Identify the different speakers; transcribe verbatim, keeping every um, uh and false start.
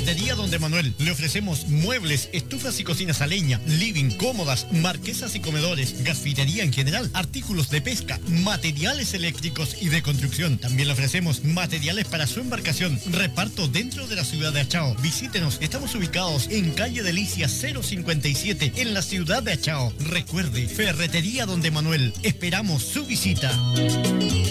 Speaker 1: Ferretería Donde Manuel. Le ofrecemos muebles, estufas y cocinas a leña, living, cómodas, marquesas y comedores, gasfitería en general, artículos de pesca, materiales eléctricos y de construcción. También le ofrecemos materiales para su embarcación. Reparto dentro de la ciudad de Achao. Visítenos, estamos ubicados en calle Delicia cero cincuenta y siete en la ciudad de Achao. Recuerde, Ferretería Donde Manuel. Esperamos su visita.